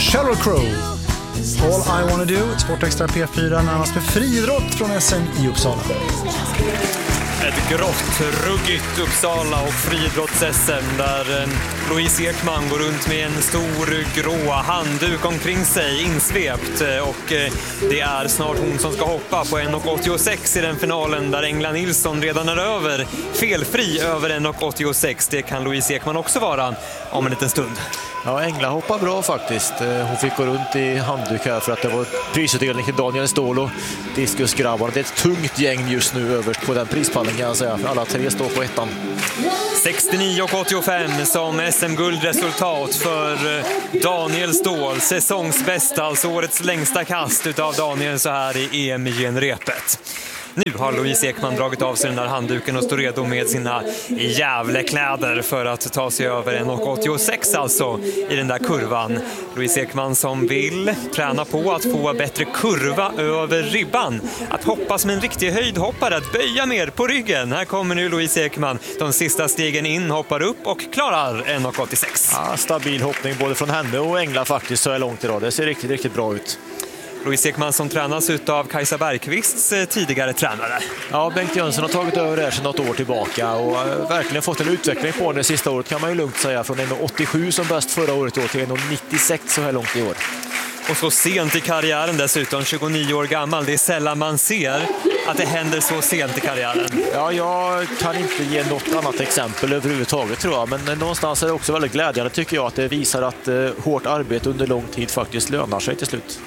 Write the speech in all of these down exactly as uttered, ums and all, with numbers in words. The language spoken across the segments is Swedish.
Sheryl Crow. All I Wanna Do, Sportextra P fyra, närmast med friidrott från S M i Uppsala. Ett grått, ruggigt Uppsala och friidrotts-S M där Louise Ekman går runt med en stor grå handduk omkring sig, insvept. Och det är snart hon som ska hoppa på en komma åttiosex i den finalen där Engla Nilsson redan är över. Felfri över en komma åttiosex, det kan Louise Ekman också vara om en liten stund. Ja, Engla hoppar bra faktiskt. Hon fick gå runt i handduk här för att det var prisutdelning till Daniel Ståhl och diskusgrabbarna. Det är ett tungt gäng just nu överst på den prispallen kan jag säga. Alla tre står på ettan. sextionio komma åttiofem som S M-guldresultat för Daniel Ståhl. Säsongsbästa, alltså årets längsta kast utav Daniel så här i E M-genrepet. Nu har Louise Ekman dragit av sig den där handduken och står redo med sina jävlekläder för att ta sig över en komma åttiosex alltså i den där kurvan. Louise Ekman som vill träna på att få bättre kurva över ribban. Att hoppa som en riktig höjdhoppare, att böja mer på ryggen. Här kommer nu Louise Ekman. De sista stegen in, hoppar upp och klarar en komma åttiosex. Ja, stabil hoppning både från henne och Engla faktiskt så är långt idag. Det ser riktigt, riktigt bra ut. Louise Ekman som tränas av Kajsa Bergqvists tidigare tränare. Ja, Bengt Jönsson har tagit över det här sedan något år tillbaka och verkligen fått en utveckling på det sista året kan man ju lugnt säga. Från en komma åttiosju som bäst förra året till en komma nittiosex så här långt i år. Och så sent i karriären dessutom, tjugonio år gammal. Det är sällan man ser att det händer så sent i karriären. Ja, jag kan inte ge något annat exempel överhuvudtaget tror jag. Men någonstans är det också väldigt glädjande tycker jag att det visar att eh, hårt arbete under lång tid faktiskt lönar sig till slut.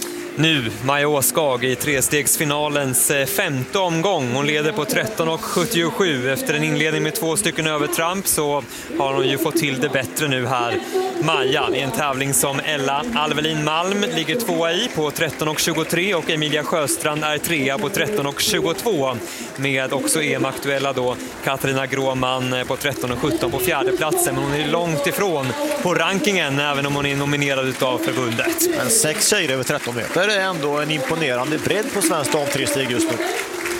Nu Maja Åskag i trestegsfinalens femte omgång. Hon leder på tretton komma sjuttiosju. Efter en inledning med två stycken övertramp så har hon ju fått till det bättre nu här. Maja i en tävling som Ella Alvelin Malm ligger tvåa i på tretton komma tjugotre och Emilia Sjöstrand är trea på tretton komma tjugotvå. Med också E M-aktuella då Katarina Gråman på tretton komma sjutton på fjärde platsen. Men hon är långt ifrån på rankingen även om hon är nominerad utav förbundet. Men sex tjejer över tretton meter. Det är ändå en imponerande bredd på svensk damtresteg just nu.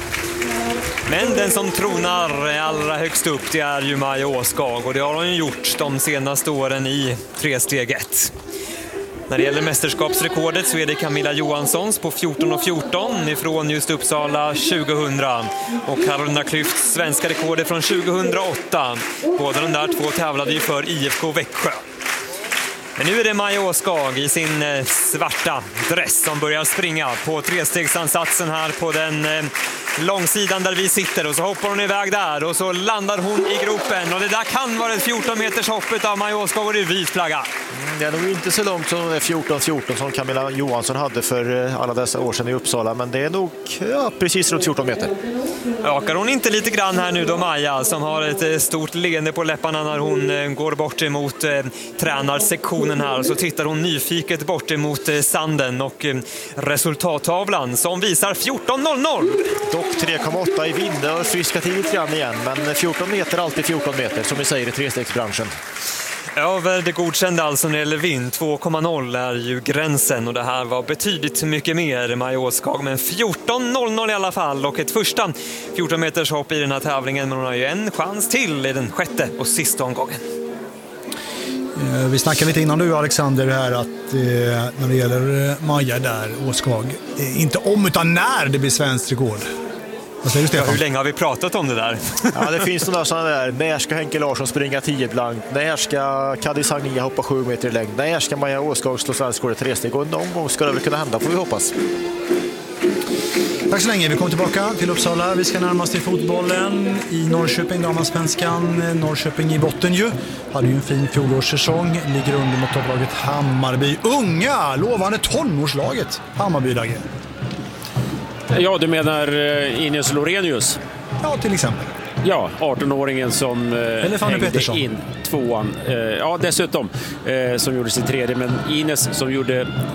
Men den som tronar allra högst upp det är ju Maja Åskag och det har hon ju gjort de senaste åren i tresteget. När det gäller mästerskapsrekordet så är det Camilla Johanssons på fjorton komma fjorton ifrån just Uppsala tjugohundra och Carolina Klyfts svenska rekord från tjugohundraåtta. Båda de där två tävlade ju för I F K Växjö. Men nu är det Maja Åskag i sin svarta dress som börjar springa på trestegsansatsen här på den långsidan där vi sitter och så hoppar hon iväg där och så landar hon i gropen och det där kan vara ett fjorton meters hoppet av Maja Åskag och det är vit flagga. Det är nog inte så långt som fjorton fjorton som Camilla Johansson hade för alla dessa år sedan i Uppsala men det är nog ja, precis runt fjorton meter. Ökar hon inte lite grann här nu då Maja som har ett stort leende på läpparna när hon går bort emot eh, tränarsektionen här så tittar hon nyfiket bort emot eh, sanden och eh, resultattavlan som visar fjorton noll noll. Dock tre komma åtta i vind och friska till lite grann igen men fjorton meter alltid fjorton meter som vi säger i trestegsbranschen. Över det godkända alltså när det gäller vind, två komma noll är ju gränsen och det här var betydligt mycket mer Maja Åskag men fjorton noll noll i alla fall och ett första fjorton meters hopp i den här tävlingen men hon har ju en chans till i den sjätte och sista omgången. Vi snackade lite innan du Alexander här att eh, när det gäller Maja där, Åskag, eh, inte om utan när det blir svenskt rekord. Vad säger du Stefan? Ja, hur länge har vi pratat om det där? Ja, det finns några sådana där. När ska Henke Larsson springa tio blankt? När ska Kadis Agnia hoppa sju meter i längd? När ska Maja Åskag slå svensk rekord i tresteg? Och någon gång ska det väl kunna hända, får vi hoppas. Tack så länge. Vi kommer tillbaka till Uppsala. Vi ska närmast till fotbollen i Norrköping, damallsvenskan. Norrköping i botten ju. Hade ju en fin fjolårssäsong. Ligger under mot topplaget Hammarby. Unga, lovande tonårslaget Hammarby Dagge. Ja, du menar Ines Lorenius? Ja, till exempel. Ja, arton-åringen som eh, hängde Pettersson. In tvåan. Eh, ja, dessutom eh, som gjorde sin tredje. Men Ines som gjorde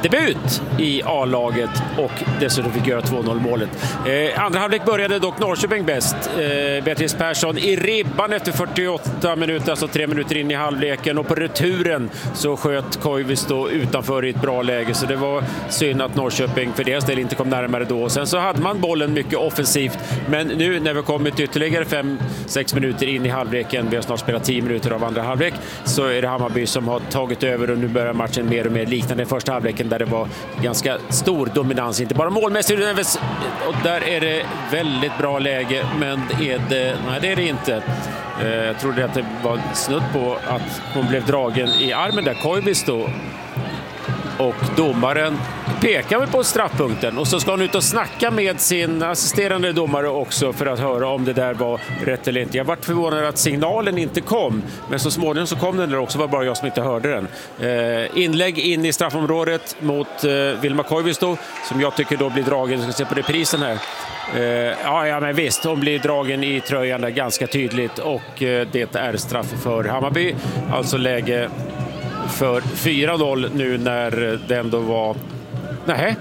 debut i A-laget och dessutom fick göra två noll målet. Eh, andra halvlek började dock Norrköping bäst. Eh, Beatrice Persson i ribban efter fyrtioåtta minuter, alltså tre minuter in i halvleken, och på returen så sköt Koivisto utanför i ett bra läge, så det var synd att Norrköping för deras del inte kom närmare då. Sen så hade man bollen mycket offensivt, men nu när vi kommit ytterligare fem sex minuter in i halvleken, vi har snart spelat tio minuter av andra halvlek, så är det Hammarby som har tagit över och nu börjar matchen mer och mer liknande den första halvleken där det var ganska stor dominans, inte bara målmässigt, och där är det väldigt bra läge, men är det, nej det är det inte. Jag trodde att det var snudd på att hon blev dragen i armen där, Koivisto, och domaren pekar väl på straffpunkten och så ska hon ut och snacka med sin assisterande domare också för att höra om det där var rätt eller inte. Jag var förvånad att signalen inte kom, men så småningom så kom den där också, var bara jag som inte hörde den. Eh, inlägg in i straffområdet mot eh, Vilma Koivisto, som jag tycker då blir dragen, vi ska se på reprisen här. Eh, ja, ja, men visst, hon blir dragen i tröjan där ganska tydligt, och eh, det är straff för Hammarby, alltså läge för fyra noll nu när det ändå var... Nej.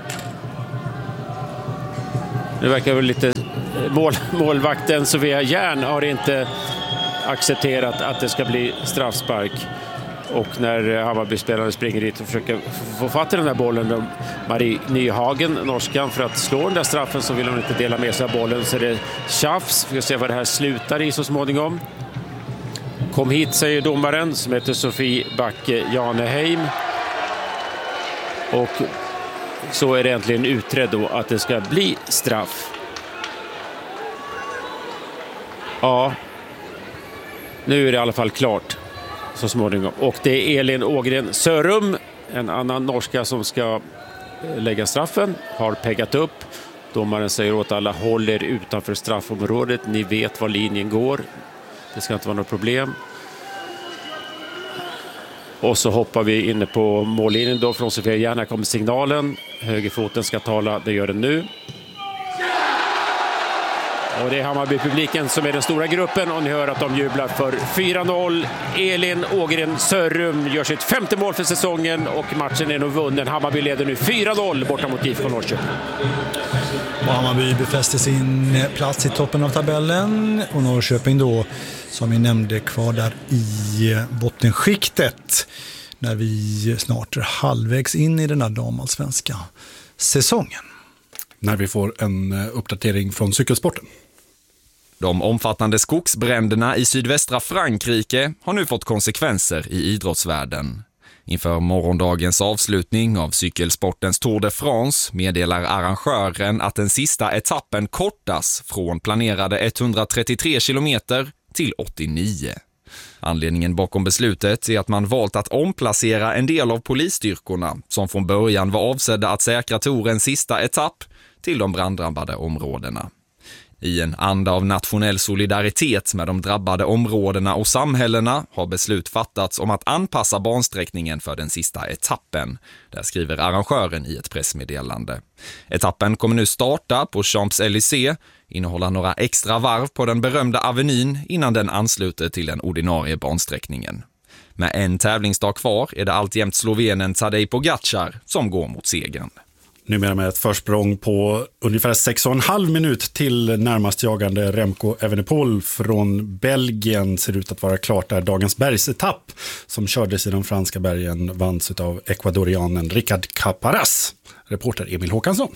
Det verkar väl lite... Mål, målvakten Sofia Järn har inte accepterat att det ska bli straffspark. Och när Hammarby-spelaren springer dit och försöker få fatt i den där bollen, då Marie Nyhagen, norskan, för att slå den där straffen, så vill hon inte dela med sig av bollen, så är det tjafs. Vi ska se vad det här slutar i så småningom. Kom hit, säger domaren, som heter Sofie Backe Janeheim. Och så är det äntligen utredd då att det ska bli straff. Ja, nu är det i alla fall klart så småningom. Och det är Elin Ågren Sörum, en annan norska, som ska lägga straffen, har peggat upp. Domaren säger åt alla, håll er utanför straffområdet, ni vet var linjen går. Det ska inte vara något problem. Och så hoppar vi inne på mållinjen då från Sofia Järn. Här kommer signalen. Högerfoten ska tala, det gör den nu. Och det är Hammarby-publiken som är den stora gruppen, och ni hör att de jublar för fyra noll. Elin Ågren Sörum gör sitt femte mål för säsongen och matchen är nog vunnen. Hammarby leder nu fyra noll borta mot I F K Norrköping. Och Hammarby befäster sin plats i toppen av tabellen, och Norrköping då, som vi nämnde, kvar där i bottenskiktet när vi snart är halvvägs in i den här damallsvenska säsongen. När vi får en uppdatering från cykelsporten. De omfattande skogsbränderna i sydvästra Frankrike har nu fått konsekvenser i idrottsvärlden. Inför morgondagens avslutning av cykelsportens Tour de France meddelar arrangören att den sista etappen kortas från planerade etthundratrettiotre kilometer till åttionio. Anledningen bakom beslutet är att man valt att omplacera en del av polisstyrkorna som från början var avsedda att säkra Tourens sista etapp till de branddrabbade områdena. I en anda av nationell solidaritet med de drabbade områdena och samhällena har beslut fattats om att anpassa bansträckningen för den sista etappen. Där skriver arrangören i ett pressmeddelande. Etappen kommer nu starta på Champs-Élysées, innehålla några extra varv på den berömda avenyn innan den ansluter till den ordinarie bansträckningen. Med en tävlingsdag kvar är det alltjämt slovenen Tadej Pogačar som går mot segern. Numera med ett försprång på ungefär sex och en halv minut till närmast jagande Remco Evenepoel från Belgien ser ut att vara klart där. Dagens bergsetapp som kördes i de franska bergen vanns av ekvadorianen Ricard Caparaz. Reporter Emil Håkansson.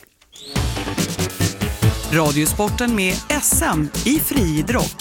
Radiosporten med S M i friidrott.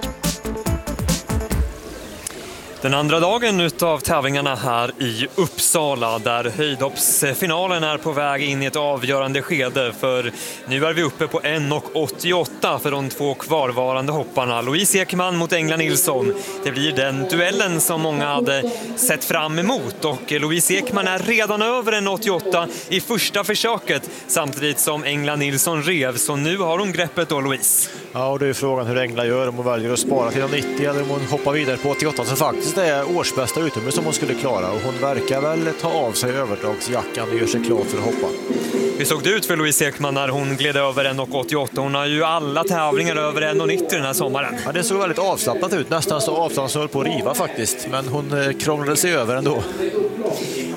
Den andra dagen utav tävlingarna här i Uppsala, där höjdhoppsfinalen är på väg in i ett avgörande skede, för nu är vi uppe på en åttioåtta för de två kvarvarande hopparna. Louise Ekman mot Engla Nilsson. Det blir den duellen som många hade sett fram emot, och Louise Ekman är redan över en åttioåtta i första försöket samtidigt som Engla Nilsson rev, så nu har hon greppet då, Louise. Ja, och det är frågan hur Engla gör, om hon väljer att spara till nittio eller om hon hoppar vidare på åttioåtta, som faktiskt är årsbästa utrymme som hon skulle klara, och hon verkar väl ta av sig överdragsjackan och gör sig klar för att hoppa. Hur såg det ut för Louise Ekman när hon gled över en åttioåtta? Hon har ju alla tävlingar över en nittio den här sommaren. Ja, det såg väldigt avslappnat ut, nästan så avslappnat som höll på att riva faktiskt, men hon krånglade sig över ändå.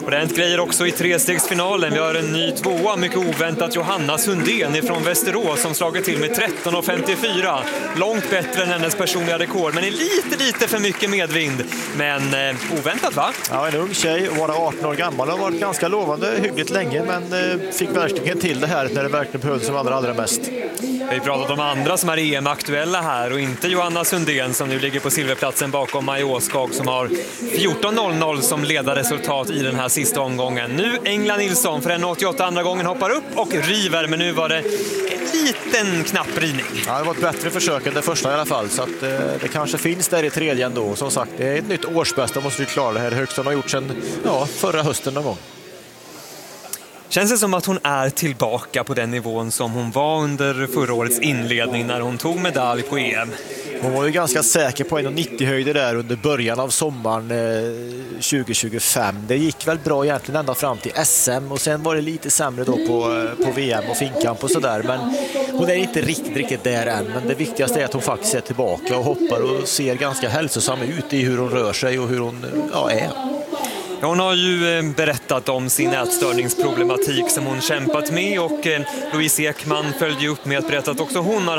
Och det har hänt grejer också i trestegsfinalen. Vi har en ny tvåa, mycket oväntat, Johanna Sundén ifrån Västerås som slagit till med tretton komma femtiofyra. Långt bättre än hennes personliga rekord, men är lite, lite för mycket medvind. Men eh, oväntat, va? Ja, en ung tjej, vara arton år gammal, har varit ganska lovande hyggligt länge, men eh, fick verkligen till det här när det verkligen behövdes som allra, allra mest. Vi har pratat om andra som är E M-aktuella här och inte Johanna Sundén som nu ligger på silverplatsen bakom Maja Åskag som har fjorton noll noll som ledarresultat i den här sista omgången. Nu Engla Nilsson för en åttioåtta andra gången hoppar upp och river, men nu var det en liten knapp rivning. Ja, det var ett bättre försök än det första i alla fall, så att, eh, det kanske finns där i tredje ändå. Som sagt, det är ett nytt årsbästa, måste vi klara det här. Högst har gjort sedan ja, förra hösten någon gång. Känns det som att hon är tillbaka på den nivån som hon var under förra årets inledning när hon tog medalj på E M? Hon var ju ganska säker på en komma nittio höjder där under början av sommaren eh, tjugo tjugofem. Det gick väl bra egentligen ända fram till S M och sen var det lite sämre då på, på V M och finkamp och sådär. Men hon är inte riktigt, riktigt där än. Men det viktigaste är att hon faktiskt är tillbaka och hoppar och ser ganska hälsosam ut i hur hon rör sig och hur hon ja, är. Hon har ju berättat om sin ätstörningsproblematik som hon kämpat med och Louise Ekman följde upp med att berätta att också hon har